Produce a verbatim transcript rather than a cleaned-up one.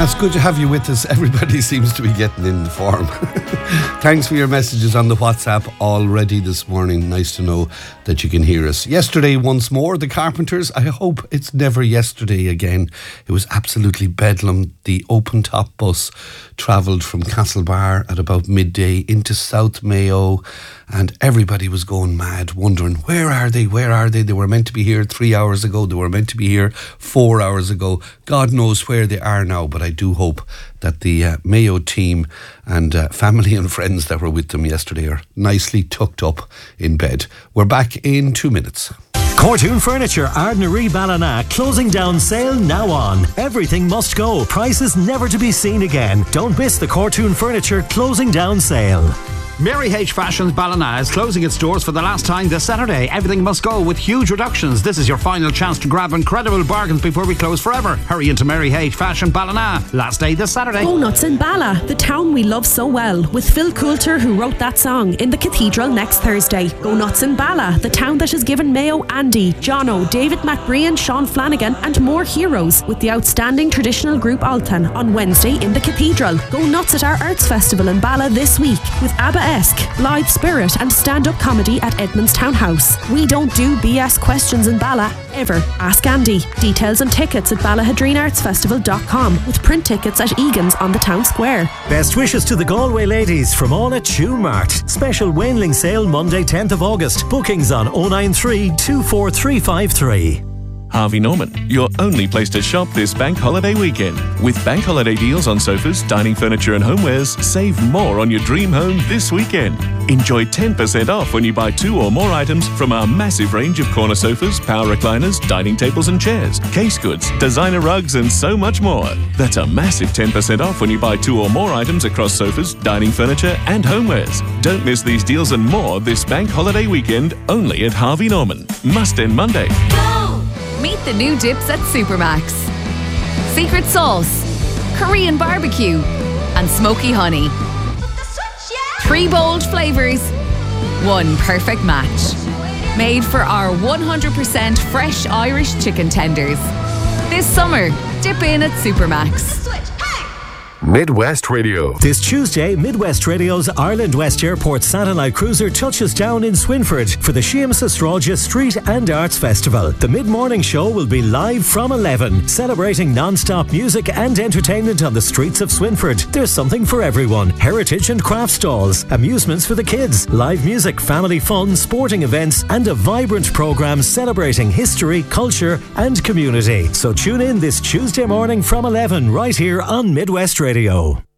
It's good to have you with us. Everybody seems to be getting in the form. Thanks for your messages on the WhatsApp already this morning. Nice to know that you can hear us. Yesterday, once more, the Carpenters. I hope it's never yesterday again. It was absolutely bedlam. The open top bus travelled from Castlebar at about midday into South Mayo, and everybody was going mad, wondering, where are they? Where are they? They were meant to be here three hours ago. They were meant to be here four hours ago. God knows where they are now, but I do hope that the uh, Mayo team and uh, family and friends that were with them yesterday are nicely tucked up in bed. We're back in two minutes. Cortoon Furniture, Ardnaree Ballina, closing down sale now on. Everything must go. Prices never to be seen again. Don't miss the Cortoon Furniture closing down sale. Mary H Fashions Ballina is closing its doors for the last time this Saturday. Everything must go with huge reductions. This is your final chance to grab incredible bargains before we close forever. Hurry into Mary H Fashion Ballina. Last day this Saturday. Go nuts in Balla, the town we love so well, with Phil Coulter, who wrote that song, in the Cathedral next Thursday. Go nuts in Balla, the town that has given Mayo, Andy, Jono, David McBrien, Sean Flanagan and more heroes, with the outstanding traditional group Altan on Wednesday in the Cathedral. Go nuts at our Arts Festival in Balla this week with ABBA Esque, Blythe Spirit and stand-up comedy at Edmonds Town House. We don't do B S questions in Balla, ever. Ask Andy. Details and tickets at ballahadreen arts festival dot com, with print tickets at Egan's on the town square. Best wishes to the Galway ladies from all at Tune Mart. Special Wainling sale Monday tenth of August. Bookings on oh nine three, two four three five three. Harvey Norman, your only place to shop this bank holiday weekend. With bank holiday deals on sofas, dining furniture and homewares, save more on your dream home this weekend. Enjoy ten percent off when you buy two or more items from our massive range of corner sofas, power recliners, dining tables and chairs, case goods, designer rugs and so much more. That's a massive ten percent off when you buy two or more items across sofas, dining furniture and homewares. Don't miss these deals and more this bank holiday weekend only at Harvey Norman. Must end Monday. Meet the new dips at Supermax. Secret sauce, Korean barbecue, and smoky honey. Three bold flavours, one perfect match. Made for our one hundred percent fresh Irish chicken tenders. This summer, dip in at Supermax. Midwest Radio. This Tuesday, Midwest Radio's Ireland West Airport satellite cruiser touches down in Swinford for the Seamus Astrologia Street and Arts Festival. The mid-morning show will be live from eleven, celebrating non-stop music and entertainment on the streets of Swinford. There's something for everyone. Heritage and craft stalls, amusements for the kids, live music, family fun, sporting events, and a vibrant programme celebrating history, culture, and community. So tune in this Tuesday morning from eleven, right here on Midwest Radio. Radio.